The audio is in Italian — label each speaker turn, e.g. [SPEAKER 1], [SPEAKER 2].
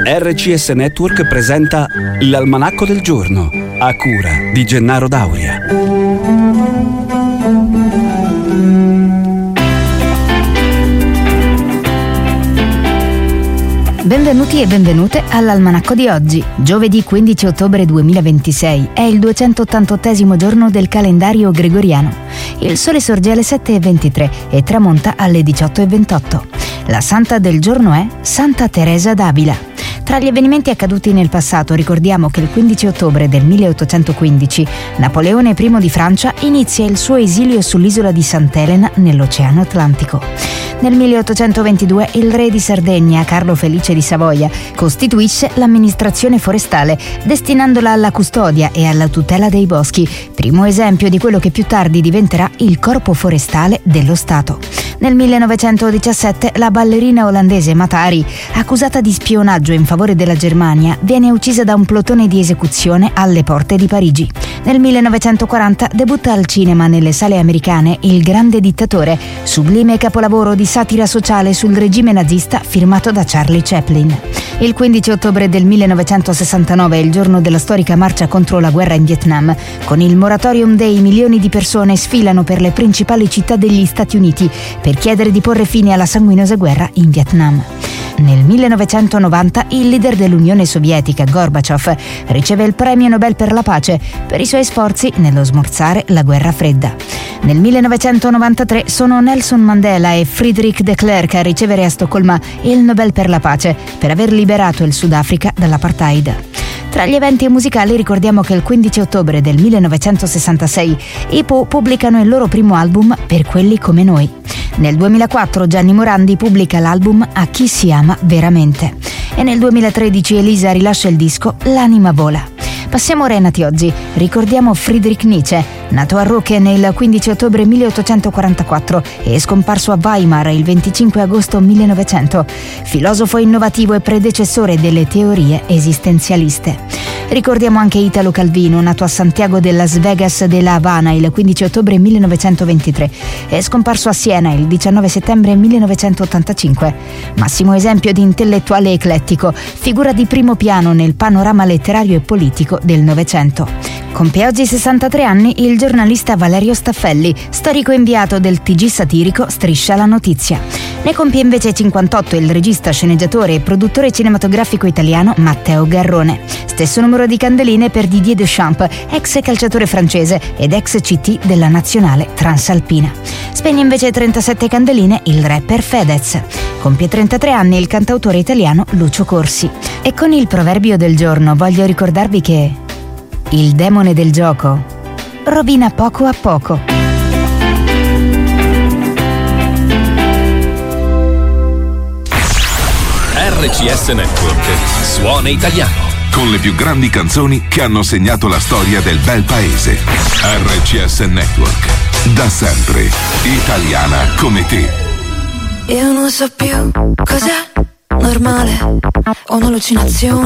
[SPEAKER 1] RCS Network presenta l'Almanacco del Giorno, a cura di Gennaro Dauria.
[SPEAKER 2] Benvenuti e benvenute all'Almanacco di oggi, giovedì 15 ottobre 2026. È il 288° giorno del calendario gregoriano. Il sole sorge alle 7:23 e tramonta alle 18:28. La santa del giorno è Santa Teresa d'Avila. Tra gli avvenimenti accaduti nel passato ricordiamo che il 15 ottobre del 1815 Napoleone I di Francia inizia il suo esilio sull'isola di Sant'Elena nell'Oceano Atlantico. Nel 1822 il re di Sardegna, Carlo Felice di Savoia, costituisce l'amministrazione forestale, destinandola alla custodia e alla tutela dei boschi, primo esempio di quello che più tardi diventerà il Corpo Forestale dello Stato. Nel 1917 la ballerina olandese Matahari, accusata di spionaggio in favore della Germania, viene uccisa da un plotone di esecuzione alle porte di Parigi. Nel 1940 debutta al cinema nelle sale americane Il Grande Dittatore, sublime capolavoro di satira sociale sul regime nazista firmato da Charlie Chaplin. Il 15 ottobre del 1969 è il giorno della storica marcia contro la guerra in Vietnam. Con il Moratorium Day milioni di persone sfilano per le principali città degli Stati Uniti per chiedere di porre fine alla sanguinosa guerra in Vietnam. Nel 1990 il leader dell'Unione Sovietica, Gorbaciov, riceve il premio Nobel per la pace per i suoi sforzi nello smorzare la guerra fredda. Nel 1993 sono Nelson Mandela e Friedrich de Klerk a ricevere a Stoccolma il Nobel per la pace per aver liberato il Sudafrica dall'apartheid. Tra gli eventi musicali ricordiamo che il 15 ottobre del 1966 i Pooh pubblicano il loro primo album Per quelli come noi. Nel 2004 Gianni Morandi pubblica l'album A chi si ama veramente. E nel 2013 Elisa rilascia il disco L'anima vola. Passiamo ora ai nati oggi. Ricordiamo Friedrich Nietzsche, nato a Rocche il 15 ottobre 1844 e scomparso a Weimar il 25 agosto 1900, filosofo innovativo e predecessore delle teorie esistenzialiste. Ricordiamo anche Italo Calvino, nato a Santiago de Las Vegas de La Habana il 15 ottobre 1923 e scomparso a Siena il 19 settembre 1985. Massimo esempio di intellettuale eclettico, figura di primo piano nel panorama letterario e politico del Novecento. Compie oggi 63 anni il giornalista Valerio Staffelli, storico inviato del TG satirico Striscia la Notizia. Ne compie invece 58 il regista, sceneggiatore e produttore cinematografico italiano Matteo Garrone. Stesso numero di candeline per Didier Deschamps, ex calciatore francese ed ex CT della nazionale transalpina. Spegne invece 37 candeline il rapper Fedez. Compie 33 anni il cantautore italiano Lucio Corsi. E con il proverbio del giorno voglio ricordarvi che il demone del gioco rovina poco a poco.
[SPEAKER 3] RCS Network suona italiano. Con le più grandi canzoni che hanno segnato la storia del bel paese. RCS Network, da sempre italiana come te.
[SPEAKER 4] Io non so più cos'è normale o un'allucinazione.